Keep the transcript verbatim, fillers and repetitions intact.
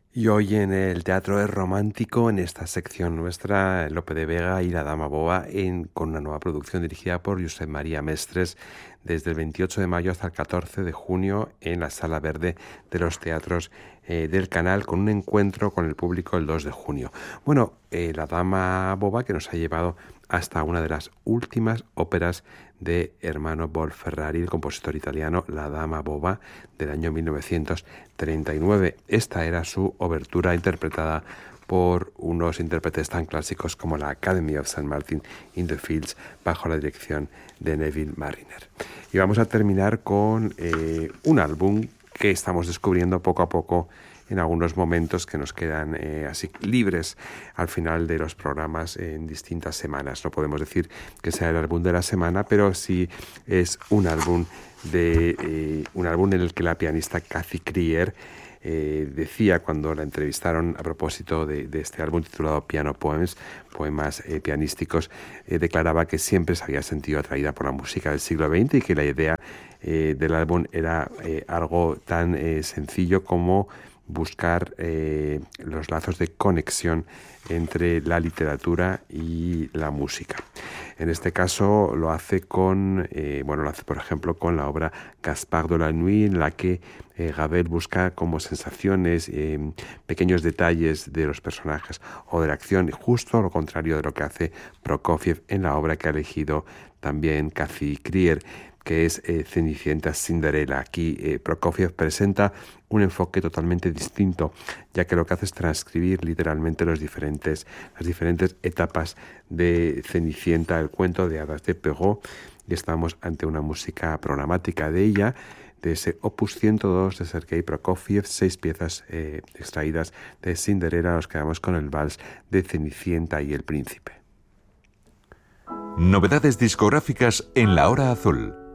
Y hoy en el Teatro es Romántico, en esta sección nuestra, Lope de Vega y la Dama Boba, en, con una nueva producción dirigida por Josep María Mestres, desde el veintiocho de mayo hasta el catorce de junio en la Sala Verde de los Teatros eh, del Canal, con un encuentro con el público el dos de junio. Bueno, eh, la Dama Boba, que nos ha llevado hasta una de las últimas óperas de Hermano Bolferrari, el compositor italiano, La Dama Boba, del año mil novecientos treinta y nueve. Esta era su obertura interpretada por unos intérpretes tan clásicos como la Academy of Saint Martin in the Fields, bajo la dirección de Neville Marriner. Y vamos a terminar con eh, un álbum que estamos descubriendo poco a poco en algunos momentos que nos quedan eh, así libres al final de los programas en distintas semanas. No podemos decir que sea el álbum de la semana, pero sí es un álbum de eh, un álbum en el que la pianista Kathy Krier eh, decía cuando la entrevistaron a propósito de, de este álbum titulado Piano Poems, poemas eh, pianísticos, eh, declaraba que siempre se había sentido atraída por la música del siglo veinte y que la idea eh, del álbum era eh, algo tan eh, sencillo como buscar eh, los lazos de conexión entre la literatura y la música. En este caso lo hace con, eh, bueno, lo hace por ejemplo con la obra Gaspard de la Nuit, en la que eh, Ravel busca como sensaciones, eh, pequeños detalles de los personajes o de la acción, justo lo contrario de lo que hace Prokofiev en la obra que ha elegido también Kathy Krier, que es eh, Cenicienta Cinderella. Aquí eh, Prokofiev presenta un enfoque totalmente distinto, ya que lo que hace es transcribir literalmente los diferentes, las diferentes etapas de Cenicienta, el cuento de hadas de Perrault, y estamos ante una música programática de ella, de ese opus ciento dos de Sergei Prokofiev, seis piezas eh, extraídas de Cinderella. Nos quedamos con el vals de Cenicienta y el Príncipe. Novedades discográficas en La Hora Azul.